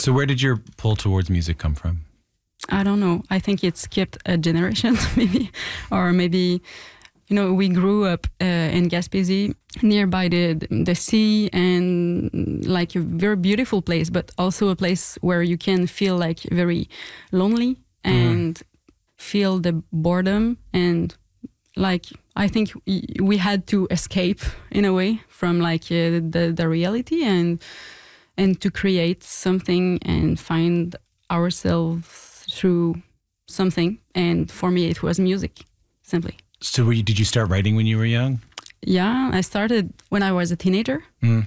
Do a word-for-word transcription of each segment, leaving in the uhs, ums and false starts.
So where did your pull towards music come from? I don't know. I think it skipped a generation, maybe, or maybe, you know, we grew up uh, in Gaspésie, nearby the the sea, and like a very beautiful place, but also a place where you can feel like very lonely and mm. feel the boredom, and like I think we had to escape in a way from like uh, the the reality and and to create something and find ourselves through something. And for me, it was music, simply. So were you, did you start writing when you were young? Yeah, I started when I was a teenager, mm.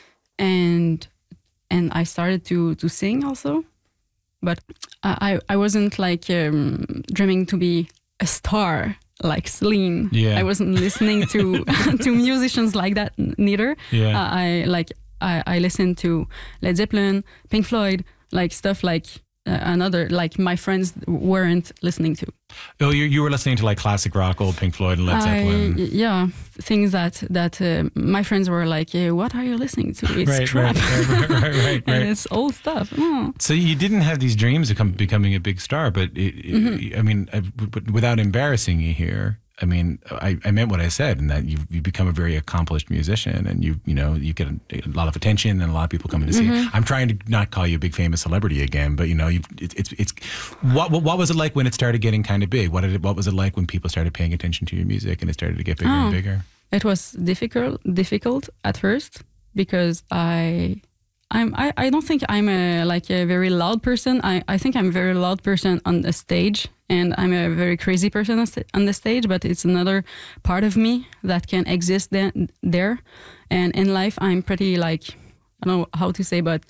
and and I started to to sing also, but I I wasn't like um, dreaming to be a star like Celine. Yeah. I wasn't listening to to musicians like that neither. Yeah. Uh, I like I I listened to Led Zeppelin, Pink Floyd, like stuff like. Uh, another like my friends weren't listening to. Oh, you you were listening to like classic rock, old Pink Floyd and Led Zeppelin. I, yeah, things that that uh, my friends were like, eh, "What are you listening to? It's right, crap, right, right, right, right, right. and it's old stuff." Oh. So you didn't have these dreams of come, becoming a big star, but it, Mm-hmm. it, I mean, I, but without embarrassing you here. I mean, I, I meant what I said, in that you've, you've become a very accomplished musician, and you you know you get a, a lot of attention, and a lot of people coming to see. Mm-hmm. You. I'm trying to not call you a big famous celebrity again, but you know, you've, it, it's it's what, what what was it like when it started getting kind of big? What did it, what was it like when people started paying attention to your music and it started to get bigger oh. and bigger? It was difficult difficult at first because I. I'm, I, I don't think I'm a like a very loud person. I, I think I'm a very loud person on the stage, and I'm a very crazy person on, st- on the stage, but it's another part of me that can exist there, there. And in life, I'm pretty like, I don't know how to say, but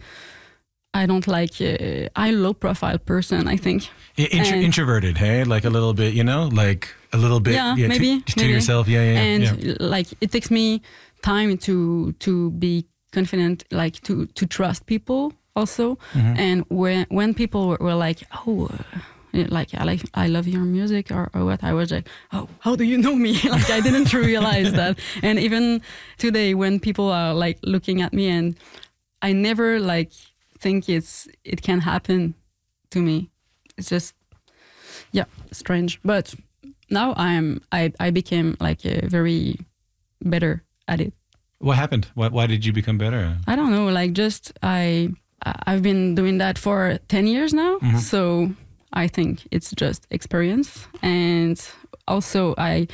I don't like, uh, I'm a low profile person, I think. Intro- introverted, hey? Like a little bit, you know, like a little bit yeah, yeah, maybe, to, to maybe. yourself. Yeah, yeah, and yeah. like it takes me time to to be confident, like to to trust people also. Mm-hmm. And when when people were, were like, oh, uh, like I like I love your music or, or what, I was like, oh, how do you know me? Like I didn't realize that. And even today, when people are like looking at me, and I never like think it's it can happen to me. It's just yeah, strange. But now I'm I I became like a very better at it. What happened? Why, why did you become better? I don't know. Like just I, I've been doing that for ten years now. Mm-hmm. So I think it's just experience, and also I,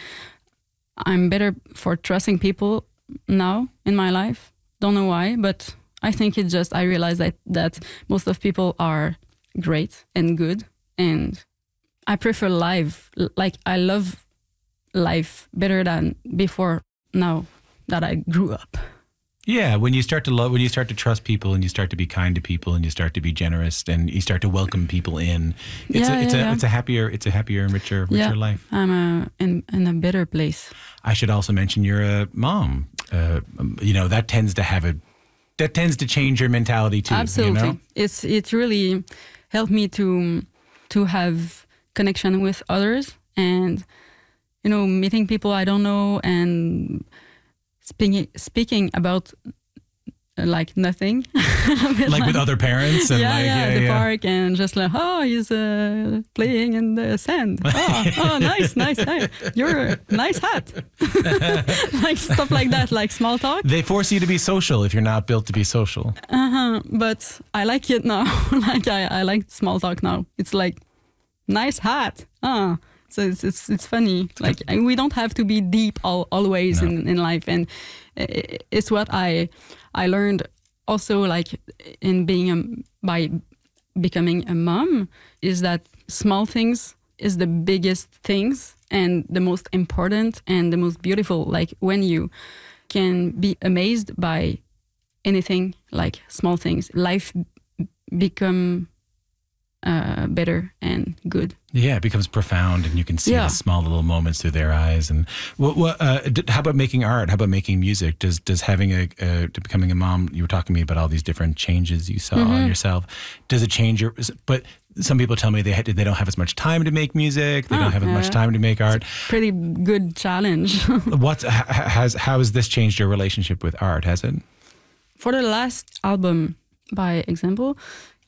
I'm better for trusting people now in my life. Don't know why, but I think it's just I realize that that most of people are great and good, and I prefer live. Like I love life better than before now that I grew up. Yeah, when you start to love, when you start to trust people, and you start to be kind to people, and you start to be generous, and you start to welcome people in, it's yeah, a, it's yeah, a yeah. it's a happier, it's a happier and richer, richer yeah, life. I'm a, in in a better place. I should also mention you're a mom. Uh, you know that tends to have a that tends to change your mentality too. Absolutely, you know? it's it really helped me to to have connection with others, and you know meeting people I don't know, and Speaking speaking about uh, like nothing, like, like with other parents, and yeah, like, yeah, yeah, the yeah. park, and just like, oh, he's uh, playing in the sand. Oh, oh, nice, nice, nice. You're a nice hat. Like stuff like that, like small talk. They force you to be social if you're not built to be social. Uh huh. But I like it now. Like I, I like small talk now. It's like nice hat. Ah. So it's it's it's funny. Like we don't have to be deep all, always no. in, in life, and it's what I I learned also like in being a by becoming a mom, is that small things is the biggest things and the most important and the most beautiful. Like when you can be amazed by anything, like small things, life become uh, better and good. Yeah, it becomes profound, and you can see yeah. the small little moments through their eyes. And what, what, uh, how about making art? How about making music? Does does having a uh, becoming a mom? You were talking to me about all these different changes you saw mm-hmm. on yourself. Does it change your? But some people tell me they had, they don't have as much time to make music. They oh, don't have as yeah. much time to make art. It's a pretty good challenge. What has how has this changed your relationship with art? Has it? For the last album, by example,